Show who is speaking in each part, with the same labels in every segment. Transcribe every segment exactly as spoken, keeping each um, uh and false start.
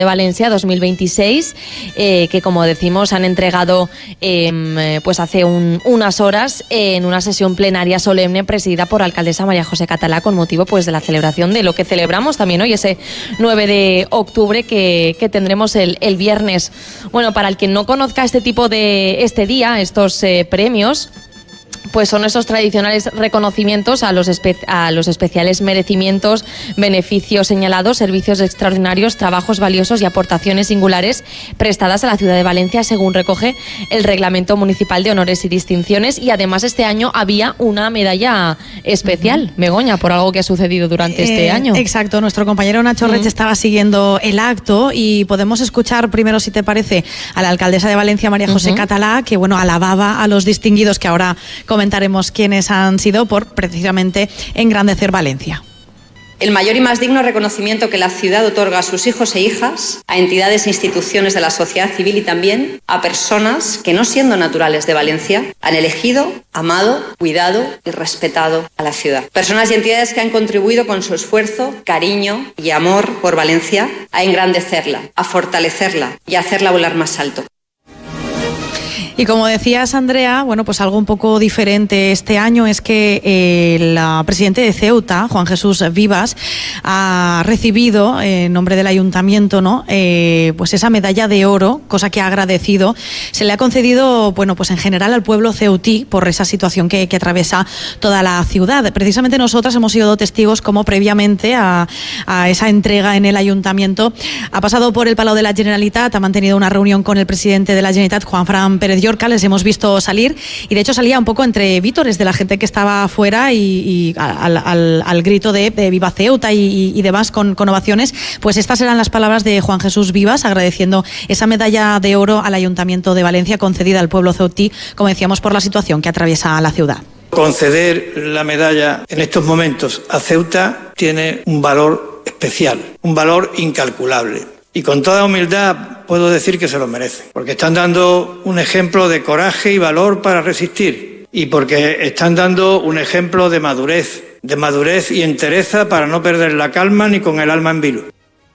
Speaker 1: de Valencia dos mil veintiséis, eh, que como decimos han entregado eh, pues hace un, unas horas en una sesión plenaria solemne presidida por la alcaldesa María José Catalá con motivo pues de la celebración de lo que celebramos también hoy, ese nueve de octubre que, que tendremos el, el viernes. Bueno, para el que no conozca este tipo de, este día, estos eh, premios, pues son esos tradicionales reconocimientos a los, espe- a los especiales merecimientos, beneficios señalados, servicios extraordinarios, trabajos valiosos y aportaciones singulares prestadas a la ciudad de Valencia, según recoge el Reglamento Municipal de Honores y Distinciones. Y además este año había una medalla especial, uh-huh. Begoña, por algo que ha sucedido durante eh, este año.
Speaker 2: Exacto, nuestro compañero Nacho uh-huh. Rech estaba siguiendo el acto y podemos escuchar primero, si te parece, a la alcaldesa de Valencia, María José uh-huh. Catalá, que bueno, alababa a los distinguidos, que ahora comentaremos quiénes han sido, por precisamente engrandecer Valencia.
Speaker 3: El mayor y más digno reconocimiento que la ciudad otorga a sus hijos e hijas, a entidades e instituciones de la sociedad civil y también a personas que, no siendo naturales de Valencia, han elegido, amado, cuidado y respetado a la ciudad. Personas y entidades que han contribuido con su esfuerzo, cariño y amor por Valencia a engrandecerla, a fortalecerla y a hacerla volar más alto.
Speaker 2: Y como decías, Andrea, bueno, pues algo un poco diferente este año es que eh, el presidente de Ceuta, Juan Jesús Vivas, ha recibido eh, en nombre del ayuntamiento, ¿no? Eh, pues esa medalla de oro, cosa que ha agradecido. Se le ha concedido, bueno, pues en general al pueblo ceutí por esa situación que, que atraviesa toda la ciudad. Precisamente nosotras hemos sido testigos como previamente a, a esa entrega en el ayuntamiento ha pasado por el Palau de la Generalitat, ha mantenido una reunión con el presidente de la Generalitat, Juanfran Pérez Llorca. Les hemos visto salir y de hecho salía un poco entre vítores de la gente que estaba afuera y, y al, al, al grito de, de Viva Ceuta y, y demás con, con ovaciones. Pues estas eran las palabras de Juan Jesús Vivas agradeciendo esa medalla de oro al Ayuntamiento de Valencia concedida al pueblo ceutí, como decíamos, por la situación que atraviesa la ciudad.
Speaker 4: Conceder la medalla en estos momentos a Ceuta tiene un valor especial, un valor incalculable. Y con toda humildad puedo decir que se lo merecen, porque están dando un ejemplo de coraje y valor para resistir, y porque están dando un ejemplo de madurez, de madurez y entereza para no perder la calma ni con el alma en vilo.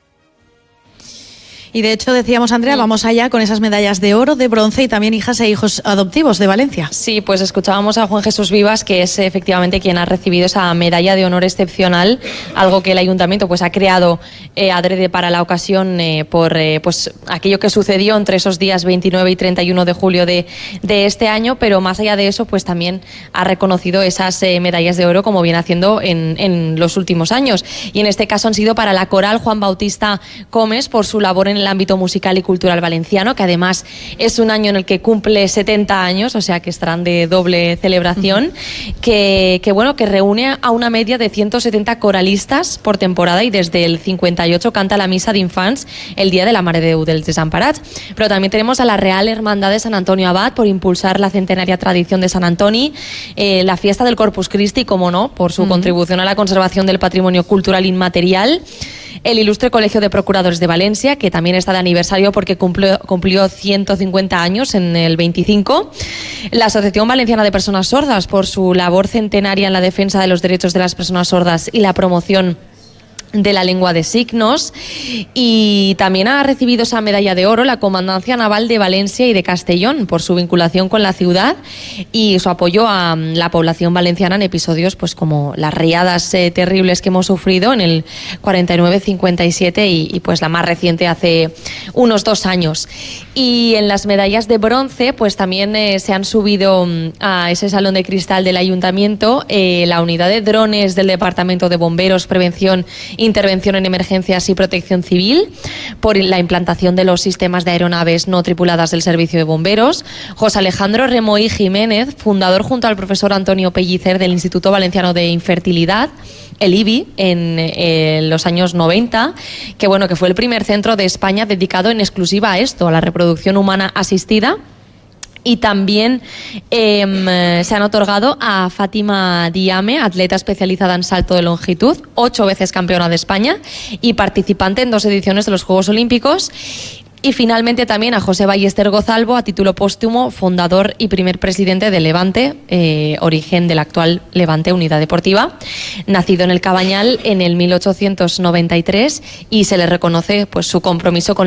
Speaker 2: Y de hecho, decíamos, Andrea, sí. Vamos allá con esas medallas de oro, de bronce y también hijas e hijos adoptivos de Valencia.
Speaker 1: Sí, pues escuchábamos a Juan Jesús Vivas, que es efectivamente quien ha recibido esa medalla de honor excepcional, algo que el ayuntamiento pues ha creado eh, adrede para la ocasión eh, por eh, pues aquello que sucedió entre esos días veintinueve y treinta y uno de julio de, de este año, pero más allá de eso, pues también ha reconocido esas eh, medallas de oro como viene haciendo en, en los últimos años. Y en este caso han sido para la coral Juan Bautista Comes por su labor en el ámbito musical y cultural valenciano, que además es un año en el que cumple setenta años, o sea que estarán de doble celebración, uh-huh. que, que bueno, que reúne a una media de ciento setenta coralistas por temporada y desde el cincuenta y ocho canta la misa de infants el día de la Mare de Déu dels Desemparats. Pero también tenemos a la Real Hermandad de San Antonio Abad por impulsar la centenaria tradición de San Antoni, eh, la fiesta del Corpus Christi, como no, por su uh-huh. contribución a la conservación del patrimonio cultural inmaterial. El Ilustre Colegio de Procuradores de Valencia, que también está de aniversario porque cumplió, cumplió ciento cincuenta años en el veinticinco. La Asociación Valenciana de Personas Sordas, por su labor centenaria en la defensa de los derechos de las personas sordas y la promoción de la lengua de signos. Y también ha recibido esa medalla de oro la Comandancia Naval de Valencia y de Castellón por su vinculación con la ciudad y su apoyo a la población valenciana en episodios pues como las riadas eh, terribles que hemos sufrido en el cuarenta y nueve cincuenta y siete y, y pues la más reciente hace unos dos años. Y en las medallas de bronce pues también eh, se han subido a ese salón de cristal del ayuntamiento eh, la unidad de drones del Departamento de Bomberos, Prevención, Intervención en Emergencias y Protección Civil, por la implantación de los sistemas de aeronaves no tripuladas del Servicio de Bomberos. José Alejandro Remoí Jiménez, fundador junto al profesor Antonio Pellicer del Instituto Valenciano de Infertilidad, el I B I, en eh, los años noventa, que bueno, que fue el primer centro de España dedicado en exclusiva a esto, a la reproducción humana asistida. Y también eh, se han otorgado a Fátima Diame, atleta especializada en salto de longitud, ocho veces campeona de España y participante en dos ediciones de los Juegos Olímpicos. Y finalmente también a José Ballester Gozalvo, a título póstumo, fundador y primer presidente de Levante, eh, origen del actual Levante Unidad Deportiva, nacido en el Cabañal en el mil ochocientos noventa y tres, y se le reconoce pues su compromiso con